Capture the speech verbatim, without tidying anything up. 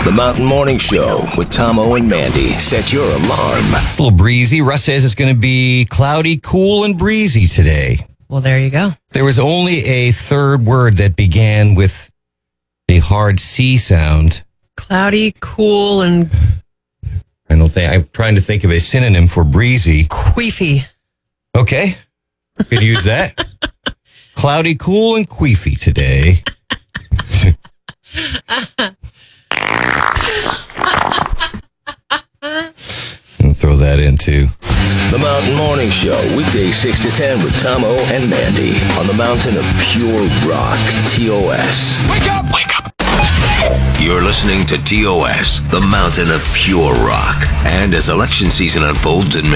The Mountain Morning Show with Tom O and Mandy. Set your alarm. It's a little breezy. Russ says it's going to be cloudy, cool, and breezy today. Well, there you go. There was only a third word that began with a hard C sound. Cloudy, cool, and I don't think I'm trying to think of a synonym for breezy. queefy. Okay, could use that. Cloudy, cool, and queefy today. I'll throw that in too. The Mountain Morning Show, weekdays six to ten with Tom O and Mandy on the mountain of pure rock, T O S. Wake up! Wake up! You're listening to T O S, the mountain of pure rock. And as election season unfolds in